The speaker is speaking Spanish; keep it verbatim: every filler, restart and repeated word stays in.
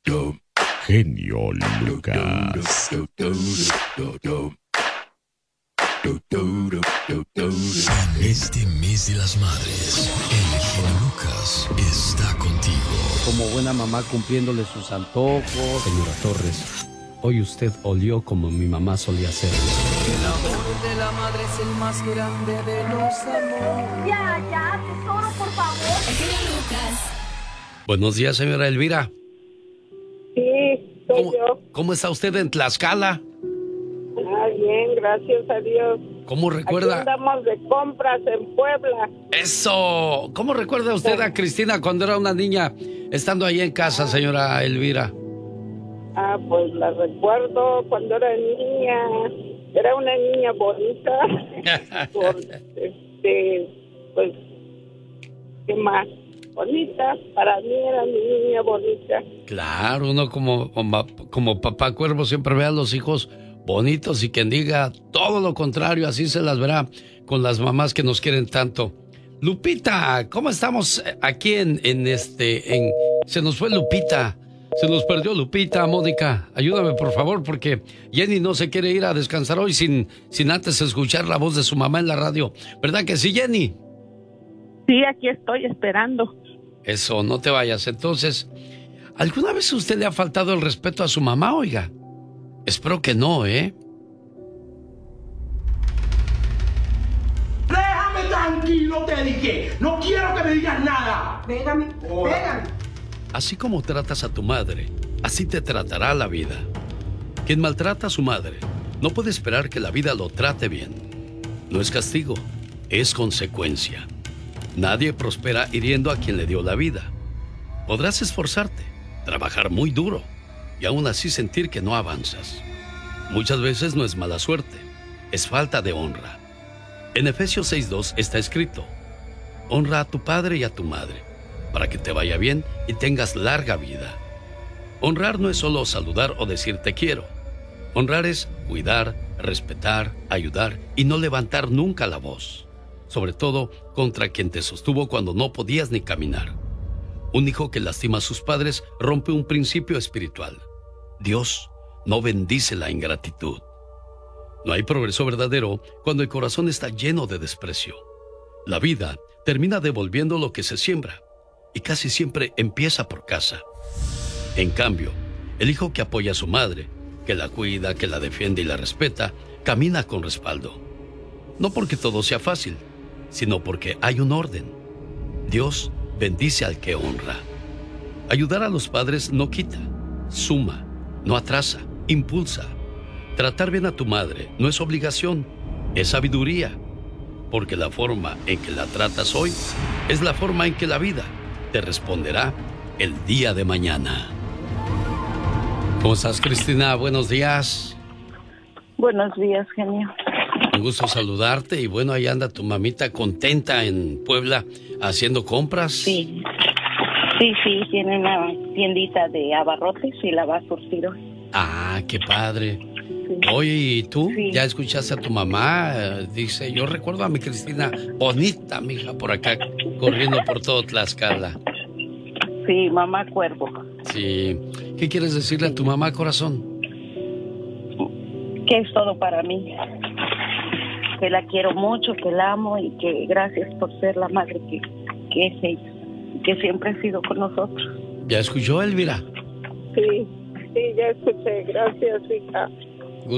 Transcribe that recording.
Genio Lucas. Este mes de las madres, el genio Lucas está contigo. Como buena mamá cumpliéndole sus antojos. Señora Torres, hoy usted olió como mi mamá solía hacerlo. El amor de la madre es el más grande de los amores. Ya, ya, tesoro, por favor. El genio Lucas. Buenos días, señora Elvira. Sí, soy ¿Cómo, yo. ¿Cómo está usted en Tlaxcala? Ah, bien, gracias a Dios. ¿Cómo recuerda? Aquí andamos de compras en Puebla. ¡Eso! ¿Cómo recuerda usted a Cristina cuando era una niña, estando ahí en casa, señora Elvira? Ah, pues la recuerdo cuando era niña. Era una niña bonita. Por, este, pues, ¿qué más? Bonita. Para mí era mi niña bonita. Claro, uno como, como, como papá cuervo siempre ve a los hijos bonitos y quien diga todo lo contrario, así se las verá con las mamás que nos quieren tanto. Lupita, ¿cómo estamos aquí en, en este, en, se nos fue Lupita, se nos perdió Lupita, Mónica, ayúdame por favor porque Jenny no se quiere ir a descansar hoy sin, sin antes escuchar la voz de su mamá en la radio, ¿verdad que sí, Jenny? Sí, aquí estoy esperando. Eso, no te vayas. Entonces, ¿alguna vez a usted le ha faltado el respeto a su mamá, oiga? Espero que no, ¿eh? ¡Déjame tranquilo, te dije! ¡No quiero que me digas nada! Pégame, pégame. Así como tratas a tu madre, así te tratará la vida. Quien maltrata a su madre no puede esperar que la vida lo trate bien. No es castigo, es consecuencia. Nadie prospera hiriendo a quien le dio la vida. Podrás esforzarte, trabajar muy duro y aún así sentir que no avanzas. Muchas veces no es mala suerte, es falta de honra. En Efesios seis dos está escrito: honra a tu padre y a tu madre, para que te vaya bien y tengas larga vida. Honrar no es solo saludar o decir te quiero. Honrar es cuidar, respetar, ayudar y no levantar nunca la voz. Sobre todo contra quien te sostuvo cuando no podías ni caminar. Un hijo que lastima a sus padres rompe un principio espiritual. Dios no bendice la ingratitud. No hay progreso verdadero cuando el corazón está lleno de desprecio. La vida termina devolviendo lo que se siembra y casi siempre empieza por casa. En cambio, el hijo que apoya a su madre, que la cuida, que la defiende y la respeta, camina con respaldo. No porque todo sea fácil, sino porque hay un orden. Dios bendice al que honra. Ayudar a los padres no quita, suma, no atrasa, impulsa. Tratar bien a tu madre no es obligación, es sabiduría. Porque la forma en que la tratas hoy es la forma en que la vida te responderá el día de mañana. ¿Cómo estás, Cristina? Buenos días. Buenos días, genio. Un gusto saludarte y bueno, ahí anda tu mamita contenta en Puebla haciendo compras. Sí, sí, sí, tiene una tiendita de abarrotes y la va a surtir hoy. Ah, qué padre. Sí. Oye, ¿y tú? Sí. ¿Ya escuchaste a tu mamá? Eh, Dice, yo recuerdo a mi Cristina bonita, mija, por acá, corriendo por todo Tlaxcala. Sí, mamá cuervo. Sí. ¿Qué quieres decirle a tu mamá, corazón? Que es todo para mí. Que la quiero mucho, que la amo y que gracias por ser la madre que, que es ella, que siempre ha sido con nosotros. ¿Ya escuchó, Elvira? Sí, sí, ya escuché. Gracias, hija.